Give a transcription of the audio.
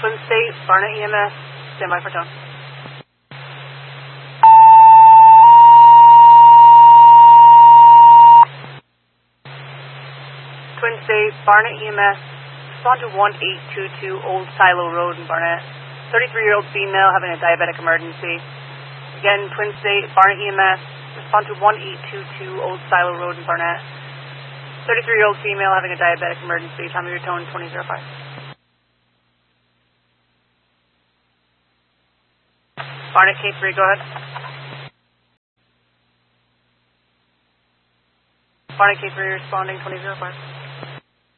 Twin State, Barnet EMS, stand by for tone. Twin State, Barnet EMS, respond to 1822 Old Silo Road in Barnet. 33-year-old female having a diabetic emergency. Again, Twin State, Barnet EMS, respond to 1822 Old Silo Road in Barnet. 33-year-old female having a diabetic emergency. Time of your tone, 2005. Barnet K3, go ahead. Barnet K3 responding, 2005.